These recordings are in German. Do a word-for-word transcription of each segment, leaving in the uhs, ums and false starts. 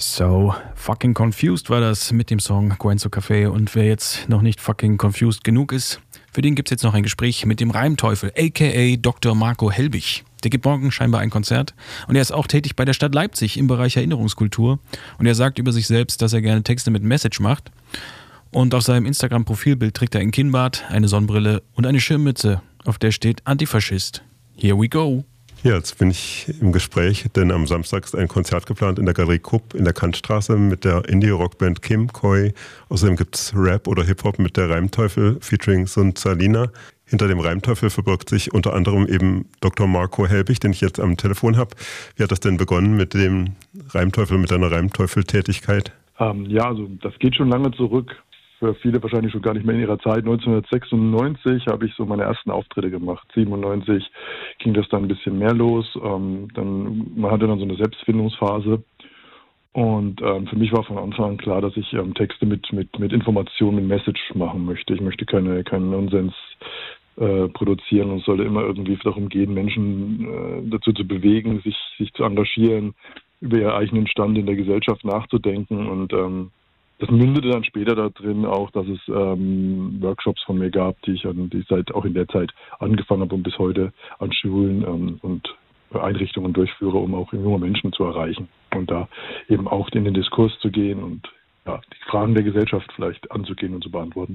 So, fucking confused war das mit dem Song Guenzo Café. Und wer jetzt noch nicht fucking confused genug ist, für den gibt's jetzt noch ein Gespräch mit dem Reimteufel, aka Doktor Marco Helbig. Der gibt morgen scheinbar ein Konzert und er ist auch tätig bei der Stadt Leipzig im Bereich Erinnerungskultur. Und er sagt über sich selbst, dass er gerne Texte mit Message macht. Und auf seinem Instagram-Profilbild trägt er ein Kinnbart, eine Sonnenbrille und eine Schirmmütze, auf der steht Antifaschist. Here we go. Ja, jetzt bin ich im Gespräch, denn am Samstag ist ein Konzert geplant in der Galerie Kupp in der Kantstraße mit der Indie-Rockband Kim Koi. Außerdem gibt es Rap oder Hip-Hop mit der Reimteufel featuring Sun Salina. Hinter dem Reimteufel verbirgt sich unter anderem eben Doktor Marco Helbig, den ich jetzt am Telefon habe. Wie hat das denn begonnen mit dem Reimteufel, mit deiner Reimteufel-Tätigkeit? Ähm, ja, also das geht schon lange zurück. Für viele wahrscheinlich schon gar nicht mehr in ihrer Zeit. neunzehnhundertsechsundneunzig habe ich so meine ersten Auftritte gemacht. siebenundneunzig ging das dann ein bisschen mehr los. Ähm, dann, man hatte dann so eine Selbstfindungsphase. Und ähm, für mich war von Anfang an klar, dass ich ähm, Texte mit, mit, mit Informationen, mit Message machen möchte. Ich möchte keine, keinen Nonsens äh, produzieren und es sollte immer irgendwie darum gehen, Menschen äh, dazu zu bewegen, sich, sich zu engagieren, über ihren eigenen Stand in der Gesellschaft nachzudenken. Und ähm, das mündete dann später da drin auch, dass es ähm, Workshops von mir gab, die ich, an, die ich seit auch in der Zeit angefangen habe und bis heute an Schulen ähm, und Einrichtungen durchführe, um auch junge Menschen zu erreichen und da eben auch in den Diskurs zu gehen und ja, die Fragen der Gesellschaft vielleicht anzugehen und zu beantworten.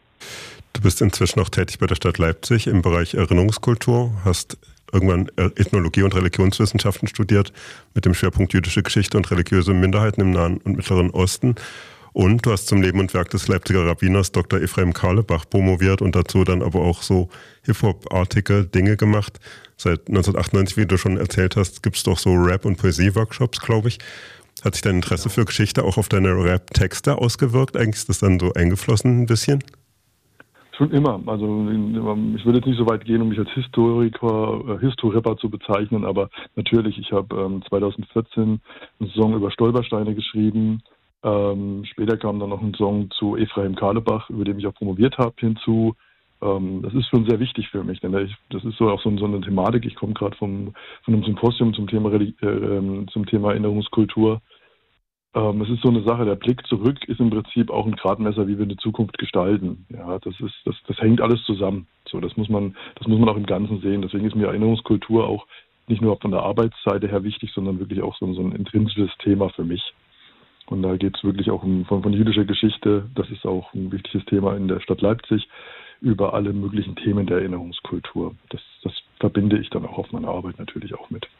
Du bist inzwischen auch tätig bei der Stadt Leipzig im Bereich Erinnerungskultur, hast irgendwann Ethnologie und Religionswissenschaften studiert mit dem Schwerpunkt jüdische Geschichte und religiöse Minderheiten im Nahen und Mittleren Osten. Und du hast zum Leben und Werk des Leipziger Rabbiners Doktor Ephraim Carlebach promoviert und dazu dann aber auch so Hip-Hop-artige Dinge gemacht. Seit neunzehnhundertachtundneunzig, wie du schon erzählt hast, gibt es doch so Rap- und Poesie-Workshops, glaube ich. Hat sich dein Interesse für Geschichte auch auf deine Rap-Texte ausgewirkt? Eigentlich ist das dann so eingeflossen ein bisschen? Schon immer. Also ich würde jetzt nicht so weit gehen, um mich als Historiker, äh, Historapper zu bezeichnen, aber natürlich, ich habe ähm, zweitausendvierzehn einen Song über Stolpersteine geschrieben. Ähm, später kam dann noch ein Song zu Ephraim Carlebach, über den ich auch promoviert habe, hinzu. Ähm, das ist schon sehr wichtig für mich, denn ich, das ist so auch so, so eine Thematik. Ich komme gerade vom von einem Symposium zum Thema, äh, zum Thema Erinnerungskultur. Ähm, es ist so eine Sache, der Blick zurück ist im Prinzip auch ein Gradmesser, wie wir die Zukunft gestalten. Ja, das ist, das, das hängt alles zusammen. So, das muss man, das muss man auch im Ganzen sehen. Deswegen ist mir Erinnerungskultur auch nicht nur von der Arbeitsseite her wichtig, sondern wirklich auch so, so ein intrinsisches Thema für mich. Und da geht es wirklich auch um, von, von jüdischer Geschichte, das ist auch ein wichtiges Thema in der Stadt Leipzig, über alle möglichen Themen der Erinnerungskultur. Das, das verbinde ich dann auch auf meiner Arbeit natürlich auch mit.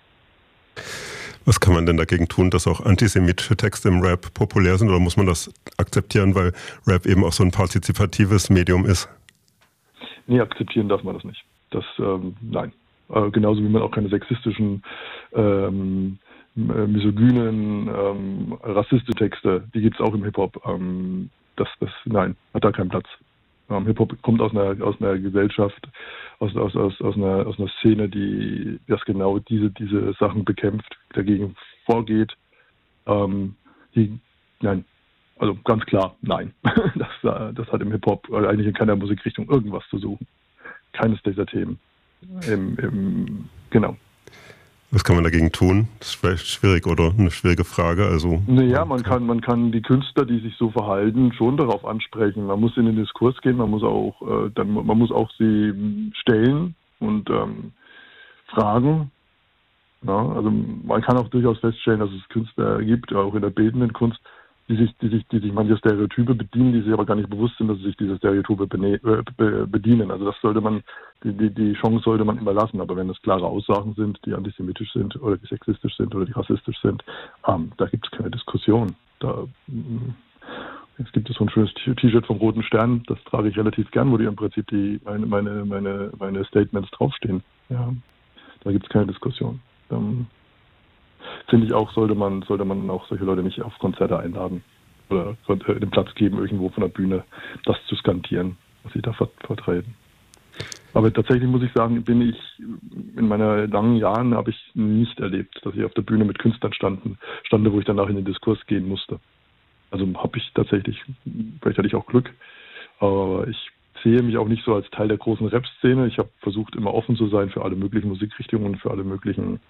Was kann man denn dagegen tun, dass auch antisemitische Texte im Rap populär sind, oder muss man das akzeptieren, weil Rap eben auch so ein partizipatives Medium ist? Nee, akzeptieren darf man das nicht. Das, ähm, nein. Äh, genauso wie man auch keine sexistischen ähm, misogynen, ähm, rassistische Texte, die gibt es auch im Hip-Hop. Ähm, das, das, nein, hat da keinen Platz. Ähm, Hip-Hop kommt aus einer, aus einer Gesellschaft, aus, aus, aus, aus, einer, aus einer Szene, die das genau diese, diese Sachen bekämpft, dagegen vorgeht. Ähm, die, nein, also ganz klar, nein. das, das hat im Hip-Hop oder eigentlich in keiner Musikrichtung irgendwas zu suchen. Keines dieser Themen. Im, im, genau. Was kann man dagegen tun? Das ist vielleicht schwierig oder eine schwierige Frage. Also, naja, man kann, man kann die Künstler, die sich so verhalten, schon darauf ansprechen. Man muss in den Diskurs gehen, man muss auch, äh, dann, man muss auch sie stellen und ähm, fragen. Ja, also man kann auch durchaus feststellen, dass es Künstler gibt, auch in der bildenden Kunst, die sich, die sich, die sich manche Stereotype bedienen, die sich aber gar nicht bewusst sind, dass sie sich diese Stereotype bene- äh, bedienen. Also das sollte man, die, die, die Chance sollte man immer lassen. Aber wenn es klare Aussagen sind, die antisemitisch sind oder die sexistisch sind oder die rassistisch sind, ähm, da gibt es keine Diskussion. Da, mh, jetzt gibt es so ein schönes T-Shirt vom Roten Stern, das trage ich relativ gern, wo die im Prinzip die meine, meine, meine, meine Statements draufstehen. Ja, da gibt es keine Diskussion. Ähm, Finde ich auch, sollte man, sollte man auch solche Leute nicht auf Konzerte einladen oder den Platz geben, irgendwo von der Bühne das zu skandieren, was sie da vertreten. Aber tatsächlich muss ich sagen, bin ich in meinen langen Jahren habe ich nicht erlebt, dass ich auf der Bühne mit Künstlern standen, stande, wo ich danach in den Diskurs gehen musste. Also habe ich tatsächlich, vielleicht hatte ich auch Glück, aber ich sehe mich auch nicht so als Teil der großen Rap-Szene. Ich habe versucht, immer offen zu sein für alle möglichen Musikrichtungen, für alle möglichen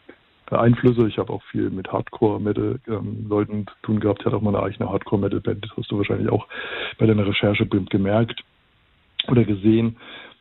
Einflüsse. Ich habe auch viel mit Hardcore-Metal-Leuten ähm, zu tun gehabt. Ich hatte auch mal eine eigene Hardcore-Metal-Band, das hast du wahrscheinlich auch bei deiner Recherche gemerkt oder gesehen.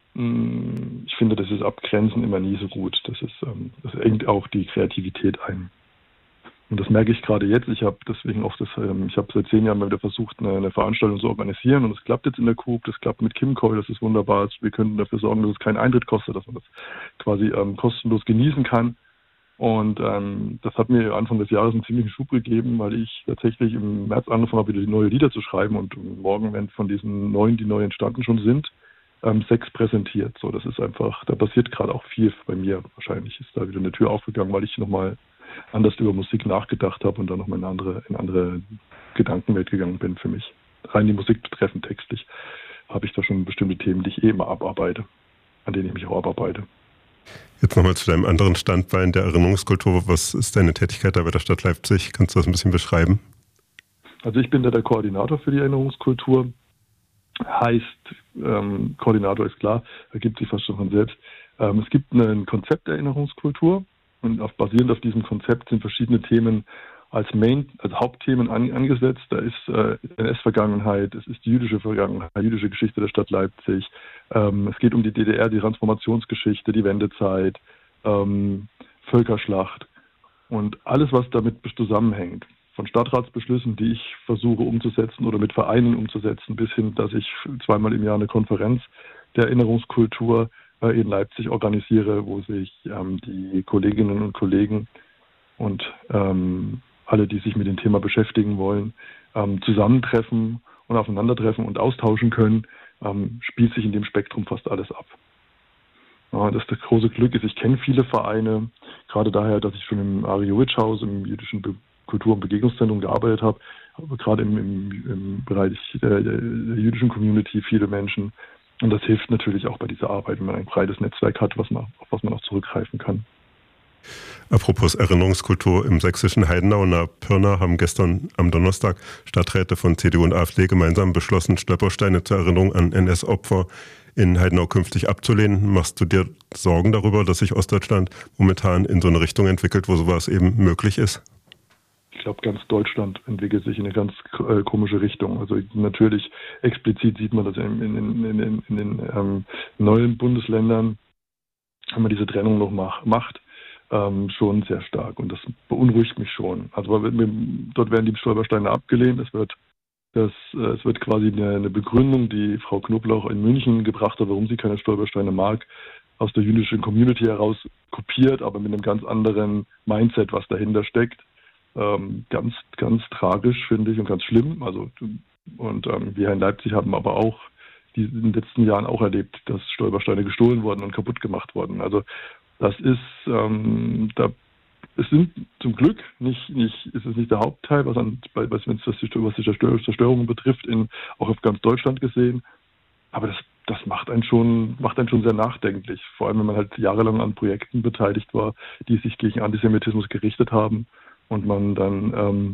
Ich finde, das ist Abgrenzen immer nie so gut. Das ist, ähm, das engt auch die Kreativität ein. Und das merke ich gerade jetzt. Ich habe deswegen oft das, ähm, ich habe seit zehn Jahren mal wieder versucht, eine, eine Veranstaltung zu organisieren, und es klappt jetzt in der Coop, das klappt mit Kimcoil, das ist wunderbar. Wir können dafür sorgen, dass es keinen Eintritt kostet, dass man das quasi ähm, kostenlos genießen kann. Und ähm, das hat mir Anfang des Jahres einen ziemlichen Schub gegeben, weil ich tatsächlich im März angefangen habe, wieder die neue Lieder zu schreiben, und morgen werden von diesen neuen, die neu entstanden schon sind, ähm, sechs präsentiert. So, das ist einfach, da passiert gerade auch viel bei mir. Wahrscheinlich ist da wieder eine Tür aufgegangen, weil ich nochmal anders über Musik nachgedacht habe und dann nochmal in eine andere, in eine andere Gedankenwelt gegangen bin für mich. Rein die Musik betreffend textlich habe ich da schon bestimmte Themen, die ich eh immer abarbeite, an denen ich mich auch abarbeite. Jetzt nochmal zu deinem anderen Standbein der Erinnerungskultur. Was ist deine Tätigkeit da bei der Stadt Leipzig? Kannst du das ein bisschen beschreiben? Also ich bin da der Koordinator für die Erinnerungskultur. Heißt, ähm, Koordinator ist klar, ergibt sich fast schon von selbst. Ähm, es gibt ein Konzept der Erinnerungskultur, und auf, basierend auf diesem Konzept sind verschiedene Themen als Main, als Hauptthemen an, angesetzt. Da ist äh, N S-Vergangenheit, es ist die jüdische Vergangenheit, die jüdische Geschichte der Stadt Leipzig. Ähm, es geht um die D D R, die Transformationsgeschichte, die Wendezeit, ähm, Völkerschlacht und alles, was damit zusammenhängt. Von Stadtratsbeschlüssen, die ich versuche umzusetzen oder mit Vereinen umzusetzen, bis hin, dass ich zweimal im Jahr eine Konferenz der Erinnerungskultur äh, in Leipzig organisiere, wo sich ähm, die Kolleginnen und Kollegen und ähm, alle, die sich mit dem Thema beschäftigen wollen, ähm, zusammentreffen und aufeinandertreffen und austauschen können, ähm, spielt sich in dem Spektrum fast alles ab. Ja, das, das große Glück ist, ich kenne viele Vereine, gerade daher, dass ich schon im Ariowitsch-Haus, im jüdischen Be- Kultur- und Begegnungszentrum gearbeitet habe, aber gerade im, im, im Bereich der, der, der jüdischen Community viele Menschen. Und das hilft natürlich auch bei dieser Arbeit, wenn man ein breites Netzwerk hat, was man, auf was man auch zurückgreifen kann. Apropos Erinnerungskultur, im sächsischen Heidenau und Pirna haben gestern am Donnerstag Stadträte von C D U und AfD gemeinsam beschlossen, Stolpersteine zur Erinnerung an N S-Opfer in Heidenau künftig abzulehnen. Machst du dir Sorgen darüber, dass sich Ostdeutschland momentan in so eine Richtung entwickelt, wo sowas eben möglich ist? Ich glaube, ganz Deutschland entwickelt sich in eine ganz äh, komische Richtung. Also natürlich explizit sieht man das in, in, in, in, in, in den ähm, neuen Bundesländern, wenn man diese Trennung noch mach, macht, ähm, schon sehr stark. Und das beunruhigt mich schon. Also dort werden die Stolpersteine abgelehnt. Es wird, das, äh, es wird quasi eine, eine Begründung, die Frau Knoblauch in München gebracht hat, warum sie keine Stolpersteine mag, aus der jüdischen Community heraus kopiert, aber mit einem ganz anderen Mindset, was dahinter steckt. Ähm, ganz, ganz tragisch, finde ich, und ganz schlimm. Also, und ähm, wir in Leipzig haben aber auch die, in den letzten Jahren auch erlebt, dass Stolpersteine gestohlen wurden und kaputt gemacht wurden. Also das ist, ähm, da, es sind zum Glück nicht, nicht, ist es nicht der Hauptteil, was an, was, was die, was die Zerstör, Zerstörungen betrifft, in, auch auf ganz Deutschland gesehen. Aber das, das macht einen schon, macht einen schon sehr nachdenklich. Vor allem, wenn man halt jahrelang an Projekten beteiligt war, die sich gegen Antisemitismus gerichtet haben. Und man dann ähm,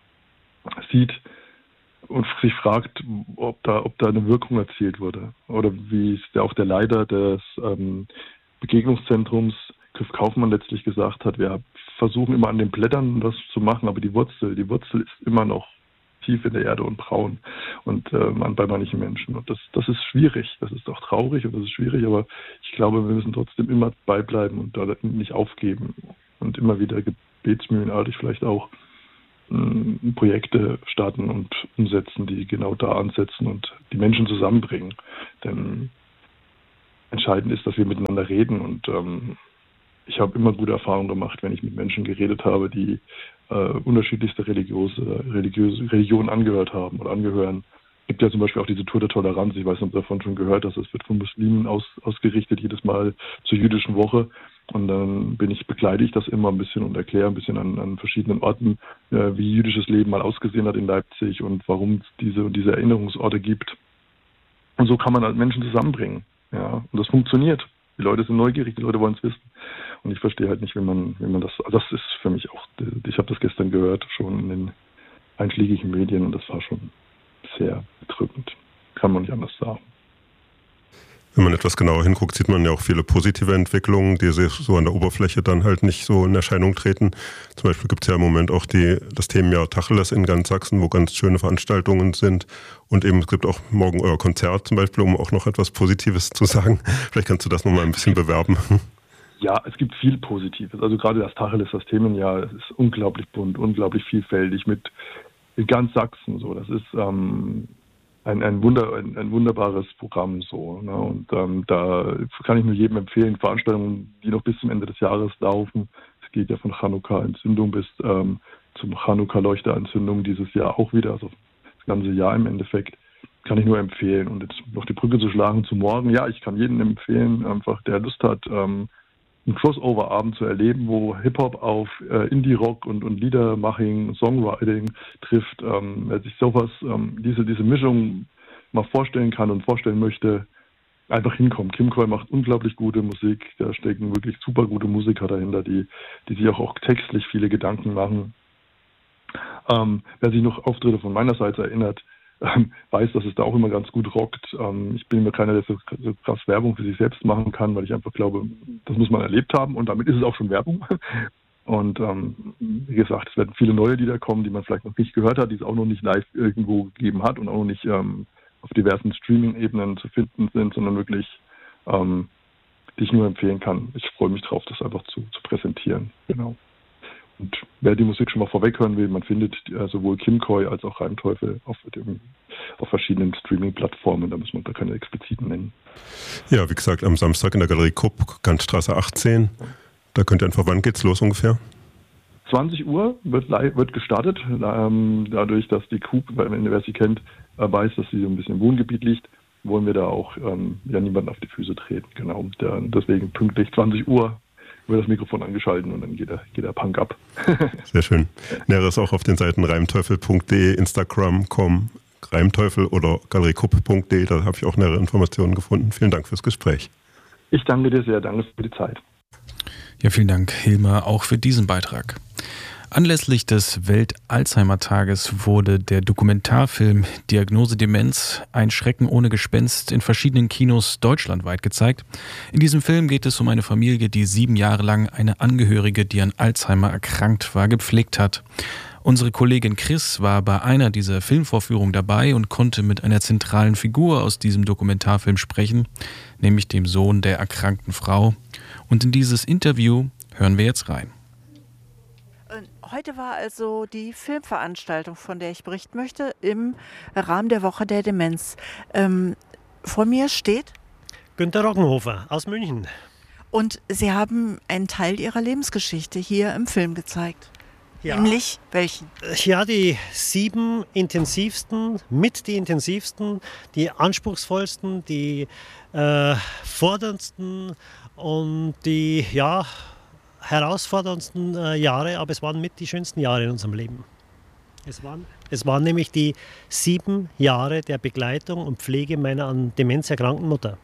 sieht und sich fragt, ob da, ob da eine Wirkung erzielt wurde. Oder wie es auch der Leiter des ähm, Begegnungszentrums, Griff Kaufmann, letztlich gesagt hat, wir versuchen immer an den Blättern was zu machen, aber die Wurzel, die Wurzel ist immer noch tief in der Erde und braun und ähm, bei manchen Menschen. Und das, das ist schwierig, das ist auch traurig und das ist schwierig, aber ich glaube, wir müssen trotzdem immer beibleiben und da nicht aufgeben und immer wieder gebetsmühlenartig vielleicht auch mh, Projekte starten und umsetzen, die genau da ansetzen und die Menschen zusammenbringen. Denn entscheidend ist, dass wir miteinander reden und ähm, ich habe immer gute Erfahrungen gemacht, wenn ich mit Menschen geredet habe, die äh, unterschiedlichste religiöse, religiöse Religionen angehört haben oder angehören. Es gibt ja zum Beispiel auch diese Tour der Toleranz, ich weiß nicht, ob davon schon gehört hast, das wird von Muslimen aus, ausgerichtet, jedes Mal zur jüdischen Woche. Und dann bin ich, begleite ich das immer ein bisschen und erkläre ein bisschen an, an verschiedenen Orten, äh, wie jüdisches Leben mal ausgesehen hat in Leipzig und warum es diese und diese Erinnerungsorte gibt. Und so kann man halt Menschen zusammenbringen. Ja, und das funktioniert. Die Leute sind neugierig, die Leute wollen es wissen. Und ich verstehe halt nicht, wenn man, wenn man das, also das ist für mich auch, ich habe das gestern gehört, schon in den einschlägigen Medien und das war schon sehr bedrückend. Kann man nicht anders sagen. Wenn man etwas genauer hinguckt, sieht man ja auch viele positive Entwicklungen, die so an der Oberfläche dann halt nicht so in Erscheinung treten. Zum Beispiel gibt es ja im Moment auch die, das Themenjahr Tacheles in ganz Sachsen, wo ganz schöne Veranstaltungen sind. Und eben es gibt auch morgen euer Konzert zum Beispiel, um auch noch etwas Positives zu sagen. Vielleicht kannst du das nochmal ein bisschen bewerben. Ja, es gibt viel Positives. Also gerade das Tacheles, das Themenjahr, das ist unglaublich bunt, unglaublich vielfältig mit in ganz Sachsen. So, das ist ähm, Ein, ein, Wunder, ein, ein wunderbares Programm so. Ne? Und ähm, da kann ich nur jedem empfehlen, Veranstaltungen, die noch bis zum Ende des Jahres laufen. Es geht ja von Chanukka-Entzündung bis ähm, zum Chanukka-Leuchterentzündung dieses Jahr auch wieder, also das ganze Jahr im Endeffekt, kann ich nur empfehlen. Und jetzt noch die Brücke zu schlagen zu morgen. Ja, ich kann jedem empfehlen, einfach der Lust hat, ähm, einen Crossover-Abend zu erleben, wo Hip-Hop auf äh, Indie-Rock und, und Liedermaching, Songwriting trifft. Ähm, wer sich sowas, ähm, diese, diese Mischung mal vorstellen kann und vorstellen möchte, einfach hinkommen. Kim Coy macht unglaublich gute Musik, da stecken wirklich super gute Musiker dahinter, die, die sich auch, auch textlich viele Gedanken machen. Ähm, wer sich noch Auftritte von meiner Seite erinnert, Ähm, weiß, dass es da auch immer ganz gut rockt. Ähm, ich bin immer keiner, der so, so krass Werbung für sich selbst machen kann, weil ich einfach glaube, das muss man erlebt haben und damit ist es auch schon Werbung. Und ähm, wie gesagt, es werden viele neue Lieder kommen, die man vielleicht noch nicht gehört hat, die es auch noch nicht live irgendwo gegeben hat und auch noch nicht ähm, auf diversen Streaming-Ebenen zu finden sind, sondern wirklich, ähm, die ich nur empfehlen kann. Ich freue mich drauf, das einfach zu, zu präsentieren. Genau. Und wer die Musik schon mal vorweg hören will, man findet äh, sowohl Kim Coy als auch Reimteufel auf, dem, auf verschiedenen Streaming-Plattformen. Da muss man da keine expliziten nennen. Ja, wie gesagt, am Samstag in der Galerie Kupp, Kantstraße achtzehn. Da könnt ihr einfach, wann geht's los ungefähr? zwanzig Uhr wird, wird gestartet. Ähm, dadurch, dass die Kupp, wer sie kennt, äh, weiß, dass sie so ein bisschen im Wohngebiet liegt, wollen wir da auch ähm, ja, niemanden auf die Füße treten. Genau. Der, deswegen pünktlich zwanzig Uhr wird das Mikrofon angeschaltet und dann geht der, geht der Punk ab. Sehr schön. Näheres auch auf den Seiten reimteufel punkt de, Instagram punkt com, Reimteufel oder galeriekupp punkt de. Da habe ich auch nähere Informationen gefunden. Vielen Dank fürs Gespräch. Ich danke dir sehr. Danke für die Zeit. Ja, vielen Dank, Hilmar, auch für diesen Beitrag. Anlässlich des Welt-Alzheimer-Tages wurde der Dokumentarfilm Diagnose Demenz, ein Schrecken ohne Gespenst in verschiedenen Kinos deutschlandweit gezeigt. In diesem Film geht es um eine Familie, die sieben Jahre lang eine Angehörige, die an Alzheimer erkrankt war, gepflegt hat. Unsere Kollegin Chris war bei einer dieser Filmvorführungen dabei und konnte mit einer zentralen Figur aus diesem Dokumentarfilm sprechen, nämlich dem Sohn der erkrankten Frau. Und in dieses Interview hören wir jetzt rein. Heute war also die Filmveranstaltung, von der ich berichten möchte, im Rahmen der Woche der Demenz. Ähm, vor mir steht Günter Roggenhofer aus München. Und Sie haben einen Teil Ihrer Lebensgeschichte hier im Film gezeigt. Ja. Nämlich welchen? Ja, die sieben intensivsten, mit die intensivsten, die anspruchsvollsten, die äh, forderndsten und die, ja, herausforderndsten äh, Jahre, aber es waren mit die schönsten Jahre in unserem Leben. Es waren, es waren nämlich die sieben Jahre der Begleitung und Pflege meiner an Demenz erkrankten Mutter.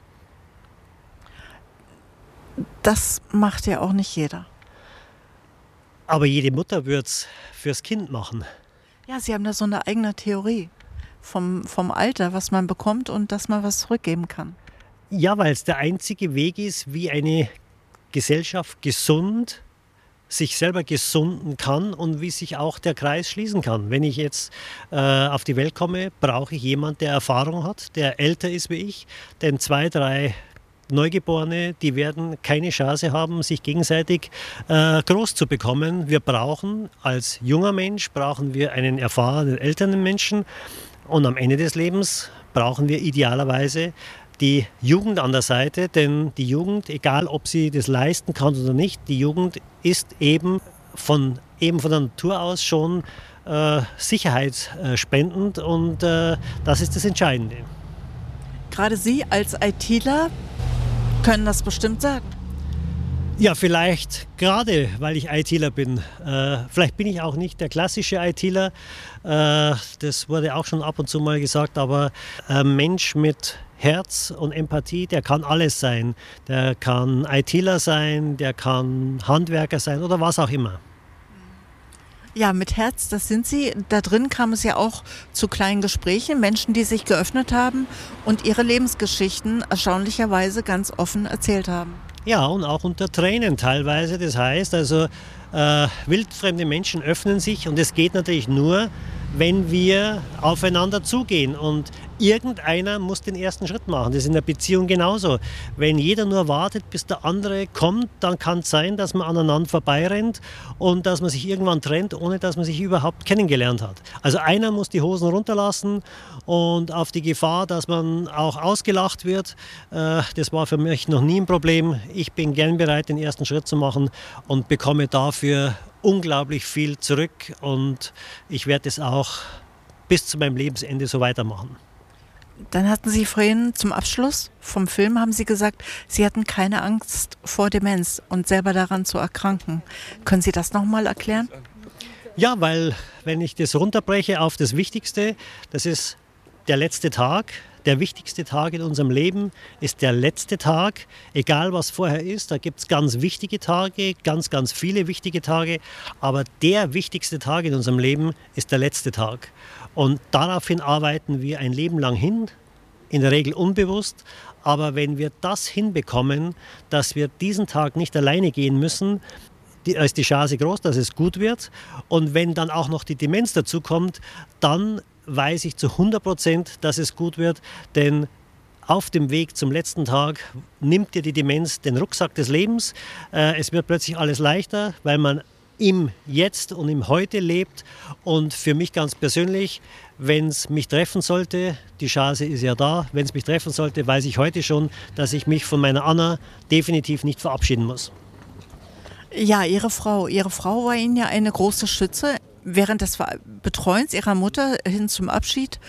Das macht ja auch nicht jeder. Aber jede Mutter würde es fürs Kind machen. Ja, Sie haben da so eine eigene Theorie vom, vom Alter, was man bekommt und dass man was zurückgeben kann. Ja, weil es der einzige Weg ist, wie eine Gesellschaft gesund sich selber gesunden kann und wie sich auch der Kreis schließen kann. Wenn ich jetzt äh, auf die Welt komme, brauche ich jemanden, der Erfahrung hat, der älter ist wie ich, denn zwei, drei Neugeborene, die werden keine Chance haben, sich gegenseitig äh, groß zu bekommen. Wir brauchen als junger Mensch, brauchen wir einen erfahrenen älteren Menschen und am Ende des Lebens brauchen wir idealerweise die Jugend an der Seite, denn die Jugend, egal ob sie das leisten kann oder nicht, die Jugend ist eben von, eben von der Natur aus schon äh, sicherheitsspendend und äh, das ist das Entscheidende. Gerade Sie als ITler können das bestimmt sagen. Ja, vielleicht gerade, weil ich ITler bin. Äh, vielleicht bin ich auch nicht der klassische ITler. Äh, das wurde auch schon ab und zu mal gesagt, aber ein Mensch mit Herz und Empathie, der kann alles sein. Der kann ITler sein, der kann Handwerker sein oder was auch immer. Ja, mit Herz, das sind Sie. Da drin kam es ja auch zu kleinen Gesprächen, Menschen, die sich geöffnet haben und ihre Lebensgeschichten erstaunlicherweise ganz offen erzählt haben. Ja, und auch unter Tränen teilweise. Das heißt also, äh, wildfremde Menschen öffnen sich und es geht natürlich nur, wenn wir aufeinander zugehen. Und irgendeiner muss den ersten Schritt machen. Das ist in der Beziehung genauso. Wenn jeder nur wartet, bis der andere kommt, dann kann es sein, dass man aneinander vorbeirennt und dass man sich irgendwann trennt, ohne dass man sich überhaupt kennengelernt hat. Also einer muss die Hosen runterlassen und auf die Gefahr, dass man auch ausgelacht wird, äh, das war für mich noch nie ein Problem. Ich bin gern bereit, den ersten Schritt zu machen und bekomme dafür unglaublich viel zurück und ich werde es auch bis zu meinem Lebensende so weitermachen. Dann hatten Sie vorhin zum Abschluss vom Film, haben Sie gesagt, Sie hatten keine Angst vor Demenz und selber daran zu erkranken. Können Sie das nochmal erklären? Ja, weil wenn ich das runterbreche auf das Wichtigste, das ist der letzte Tag. Der wichtigste Tag in unserem Leben ist der letzte Tag, egal was vorher ist. Da gibt es ganz wichtige Tage, ganz, ganz viele wichtige Tage. Aber der wichtigste Tag in unserem Leben ist der letzte Tag. Und daraufhin arbeiten wir ein Leben lang hin, in der Regel unbewusst. Aber wenn wir das hinbekommen, dass wir diesen Tag nicht alleine gehen müssen, da ist die Chance groß, dass es gut wird. Und wenn dann auch noch die Demenz dazu kommt, dann weiß ich zu hundert Prozent, dass es gut wird, denn auf dem Weg zum letzten Tag nimmt dir die Demenz den Rucksack des Lebens. Es wird plötzlich alles leichter, weil man im Jetzt und im Heute lebt. Und für mich ganz persönlich, wenn es mich treffen sollte, die Chance ist ja da, wenn es mich treffen sollte, weiß ich heute schon, dass ich mich von meiner Anna definitiv nicht verabschieden muss. Ja, Ihre Frau. Ihre Frau war Ihnen ja eine große Stütze. Während des Betreuens Ihrer Mutter hin zum Abschied,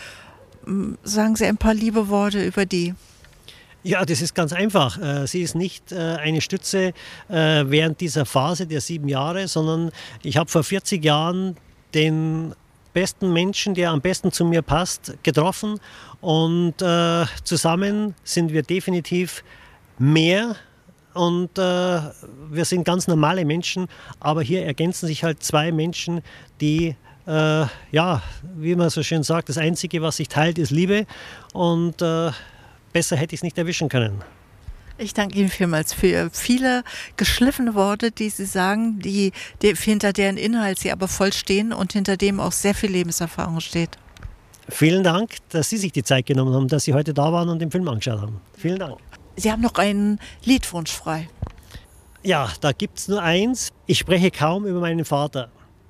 sagen Sie ein paar liebe Worte über die. Ja, das ist ganz einfach. Sie ist nicht eine Stütze während dieser Phase der sieben Jahre, sondern ich habe vor vierzig Jahren den besten Menschen, der am besten zu mir passt, getroffen und zusammen sind wir definitiv mehr. Und äh, wir sind ganz normale Menschen, aber hier ergänzen sich halt zwei Menschen, die, äh, ja, wie man so schön sagt, das Einzige, was sich teilt, ist Liebe. Und äh, besser hätte ich es nicht erwischen können. Ich danke Ihnen vielmals für viele geschliffene Worte, die Sie sagen, die, die, hinter deren Inhalt Sie aber voll stehen und hinter dem auch sehr viel Lebenserfahrung steht. Vielen Dank, dass Sie sich die Zeit genommen haben, dass Sie heute da waren und den Film angeschaut haben. Vielen Dank. Sie haben noch einen Liedwunsch frei. Ja, da gibt es nur eins. Ich spreche kaum über meinen Vater.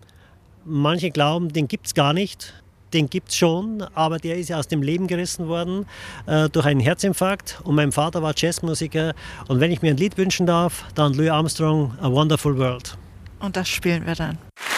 Manche glauben, den gibt es gar nicht. Den gibt es schon, aber der ist ja aus dem Leben gerissen worden äh, durch einen Herzinfarkt. Und mein Vater war Jazzmusiker. Und wenn ich mir ein Lied wünschen darf, dann Louis Armstrong, A Wonderful World. Und das spielen wir dann.